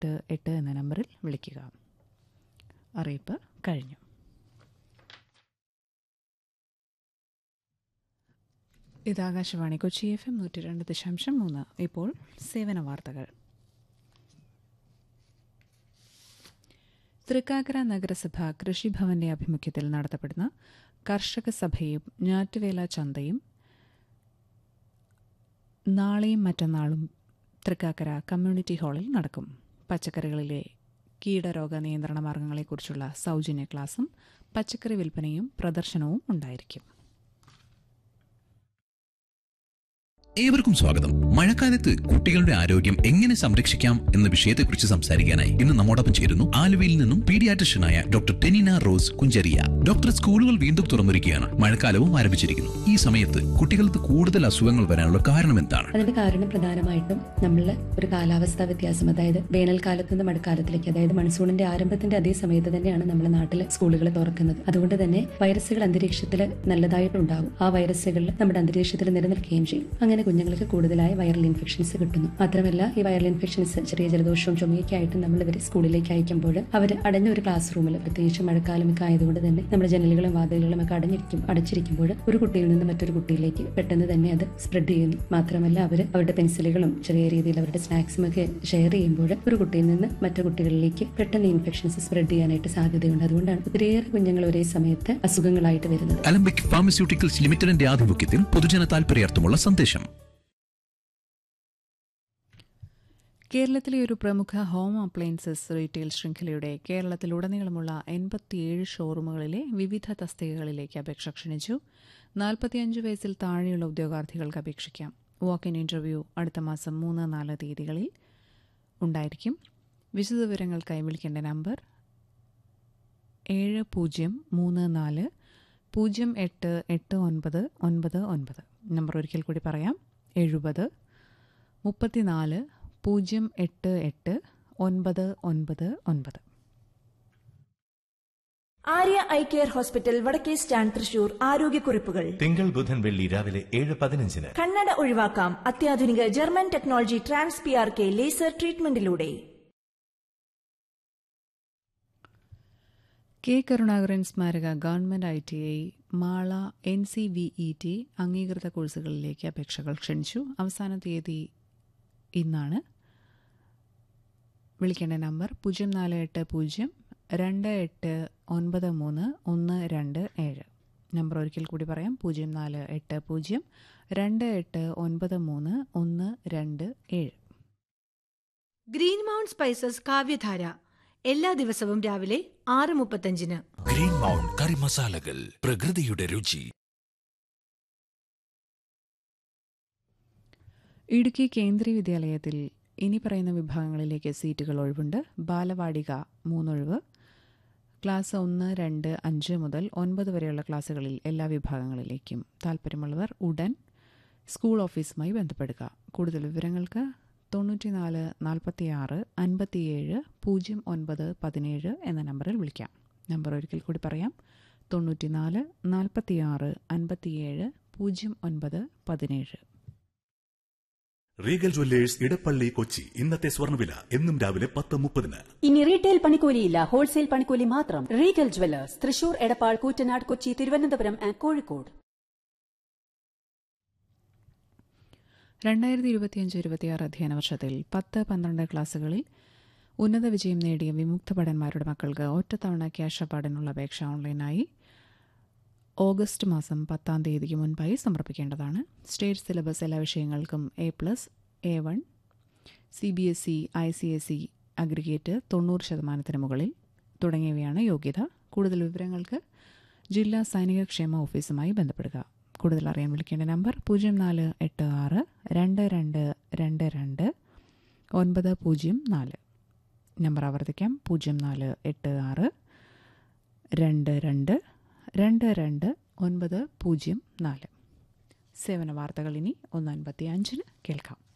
9088 എന്ന നമ്പറിൽ വിളിക്കുക. അറിയിപ്പ് കഴിഞ്ഞു. ഇത് ആകാശവാണി കൊച്ചി FM 102.3. ഇപ്പോൾ സേവന വാർത്തകൾ. തൃക്കാക്കര നഗരസഭ കൃഷിഭവന്റെ ആഭിമുഖ്യത്തിൽ നടത്തപ്പെടുന്ന കർഷക സഭയും ഞാറ്റുവേല ചന്തയും നാളെയും മറ്റന്നാളും തൃക്കാക്കര കമ്മ്യൂണിറ്റി ഹാളിൽ നടക്കും. പച്ചക്കറികളിലെ കീടരോഗ നിയന്ത്രണ മാർഗങ്ങളെക്കുറിച്ചുള്ള സൗജന്യ ക്ലാസും പച്ചക്കറി വിൽപ്പനയും പ്രദർശനവും ഉണ്ടായിരിക്കും. ഏവർക്കും സ്വാഗതം. മഴക്കാലത്ത് കുട്ടികളുടെ ആരോഗ്യം എങ്ങനെ സംരക്ഷിക്കാം എന്ന വിഷയത്തെക്കുറിച്ച് സംസാരിക്കാനായി ഇന്ന് നമ്മോടൊപ്പം ചേരുന്നു ആലുവയിൽ നിന്നും പീഡിയാട്രിഷ്യനായ doctor Tenina rose Kunjaria. Doctor, സ്കൂളുകൾ വീണ്ടും തുറന്നിരിക്കുകയാണ്, മഴക്കാലവും ആരംഭിച്ചിരിക്കുന്നു. ഈ സമയത്ത് കുട്ടികൾക്ക് കൂടുതൽ അസുഖങ്ങൾ വരാനുള്ള കാരണം എന്താണ്? അതിന്റെ കാരണം പ്രധാനമായിട്ടും നമ്മളുടെ ഒരു കാലാവസ്ഥാ വ്യത്യാസം, അതായത് വേനൽക്കാലത്ത് നിന്ന് മഴക്കാലത്തിലേക്ക്, അതായത് മൺസൂണിന്റെ ആരംഭത്തിന്റെ അതേ സമയത്ത് തന്നെയാണ് നമ്മുടെ നാട്ടിലെ സ്കൂളുകൾ തുറക്കുന്നത്. അതുകൊണ്ട് തന്നെ വൈറസുകൾ അന്തരീക്ഷത്തിൽ നല്ലതായിട്ടുണ്ടാകും. ആ വൈറസുകൾ നമ്മുടെ അന്തരീക്ഷത്തിൽ നിലനിൽക്കുകയും ചെയ്യും. അങ്ങനെ കുഞ്ഞുങ്ങൾക്ക് കൂടുതലായി വൈറൽ ഇൻഫെക്ഷൻസ് കിട്ടുന്നു. മാത്രമല്ല, ഈ വൈറൽ ഇൻഫെക്ഷൻസ് ചെറിയ ജലദോഷവും ചുമയൊക്കെ ആയിട്ട് നമ്മൾ ഇവരെ സ്കൂളിലേക്ക് അയക്കുമ്പോൾ അവർ അടഞ്ഞ ഒരു ക്ലാസ് റൂമിൽ, പ്രത്യേകിച്ച് മഴക്കാലമൊക്കെ ആയതുകൊണ്ട് തന്നെ നമ്മുടെ ജനലുകളും വാതിലുകളും ഒക്കെ അടച്ചിരിക്കുമ്പോൾ ഒരു കുട്ടിയിൽ നിന്ന് മറ്റൊരു കുട്ടിയിലേക്ക് പെട്ടെന്ന് തന്നെ അത് സ്പ്രെഡ് ചെയ്യുന്നു. മാത്രമല്ല, അവരുടെ പെൻസിലുകളും ചെറിയ രീതിയിൽ അവരുടെ സ്നാക്സും ഒക്കെ ഷെയർ ചെയ്യുമ്പോൾ ഒരു കുട്ടിയിൽ നിന്ന് മറ്റു കുട്ടികളിലേക്ക് പെട്ടെന്ന് ഇൻഫെക്ഷൻസ് സ്പ്രെഡ് ചെയ്യാനായിട്ട് സാധ്യതയുണ്ട്. അതുകൊണ്ടാണ് ഒത്തിരിയേറെ കുഞ്ഞുങ്ങൾ ഒരേ സമയത്ത് അസുഖങ്ങളായിട്ട് വരുന്നത്. അലംബിക് ഫാർമസ്യൂട്ടിക്കൽസ് ലിമിറ്റഡിന്റെ ആഭിമുഖ്യത്തിൽ പൊതുജന താൽപര്യാർത്ഥമുള്ള സന്ദേശം. കേരളത്തിലെ ഒരു പ്രമുഖ ഹോം അപ്ലയൻസസ് റീറ്റെയിൽ ശൃംഖലയുടെ കേരളത്തിലുടനീളമുള്ള 87 ഷോറൂമുകളിലെ വിവിധ തസ്തികകളിലേക്ക് അപേക്ഷ ക്ഷണിച്ചു. 45 വയസ്സിൽ താഴെയുള്ള ഉദ്യോഗാർത്ഥികൾക്ക് അപേക്ഷിക്കാം. വാക്ക് ഇൻ ഇന്റർവ്യൂ അടുത്ത മാസം 3-4 തീയതികളിൽ ഉണ്ടായിരിക്കും. വിശദവിവരങ്ങൾക്കായി വിളിക്കേണ്ട നമ്പർ 7034088999. നമ്പർ ഒരിക്കൽ കൂടി പറയാം, 7034088999. ആര്യ ഐ കെയർ ഹോസ്പിറ്റൽ, വടക്കേ സ്റ്റാൻഡ്, തൃശൂർ. ആരോഗ്യക്കുറിപ്പുകൾ തിങ്കൾ, ബുധൻ, വെള്ളി രാവിലെ 7:15. കണ്ണട ഒഴിവാക്കാം അത്യാധുനിക German technology trans PRK laser ട്രീറ്റ്മെന്റിലൂടെ. K Karunakaran സ്മാരക ഗവൺമെന്റ് ITI മാള NCVET അംഗീകൃത കോഴ്സുകളിലേക്ക് അപേക്ഷകൾ ക്ഷണിച്ചു. അവസാന തീയതി ഇന്നാണ്. വിളിക്കേണ്ട നമ്പർ 048028931127. നമ്പർ ഒരിക്കൽ കൂടി പറയാം, 048028931127. ഗ്രീൻ മൗണ്ട് സ്പൈസസ് കാവ്യധാര എല്ലാ ദിവസവും രാവിലെ 6:35. ഗ്രീൻ മൗണ്ട് കറി മസാലകൾ, പ്രകൃതിയുടെ രുചി. ഇടുക്കി കേന്ദ്രീയ വിദ്യാലയത്തിൽ ഇനി പറയുന്ന വിഭാഗങ്ങളിലേക്ക് സീറ്റുകൾ ഒഴിവുണ്ട്. ബാലവാടിക 3 ഒഴിവ്. ക്ലാസ് 1, 2, 5 മുതൽ 9 വരെയുള്ള ക്ലാസ്സുകളിൽ എല്ലാ വിഭാഗങ്ങളിലേക്കും. താൽപ്പര്യമുള്ളവർ ഉടൻ സ്കൂൾ ഓഫീസുമായി ബന്ധപ്പെടുക. കൂടുതൽ വിവരങ്ങൾക്ക് 94 46 57 0917 എന്ന നമ്പറിൽ വിളിക്കാം. നമ്പർ ഒരിക്കൽ കൂടി പറയാം, 94 46 57 0917. Regal Jewellers Edappally Kochi. ഇന്നത്തെ സ്വർണ്ണവില എന്നും രാവിലെ 10:30. ഇനി റീറ്റെയിൽ പണിക്കൂലിയില്ല, ഹോൾസെയിൽ പണിക്കൂലി മാത്രം. Regal Jewellers, Thrissur, Edappal, Koottanad, Kochi, Thiruvananthapuram and Kozhikode. 2025-26 അധ്യയന വർഷത്തിൽ 10-12 ക്ലാസുകളിൽ ഉന്നത വിജയം നേടിയ വിമുക്ത ഭടന്മാരുടെ മക്കൾക്ക് ഒറ്റത്തവണ ക്യാഷ് അവാർഡിനുള്ള അപേക്ഷ ഓൺലൈനായി ഓഗസ്റ്റ് മാസം 10-ാം തീയതിക്ക് മുൻപായി സമർപ്പിക്കേണ്ടതാണ്. സ്റ്റേറ്റ് സിലബസ് എല്ലാ വിഷയങ്ങൾക്കും A+, A1, CBSE, ICSE aggregate 90% മുകളിൽ തുടങ്ങിയവയാണ് യോഗ്യത. കൂടുതൽ വിവരങ്ങൾക്ക് ജില്ലാ സൈനിക ക്ഷേമ ഓഫീസുമായി ബന്ധപ്പെടുക. കൂടുതൽ അറിയാൻ വിളിക്കേണ്ട നമ്പർ 0486 2222 904. നമ്പർ ആവർത്തിക്കാം, 0486 2222 904. സേവന വാർത്തകൾ ഇനി 1:55 കേൾക്കാം.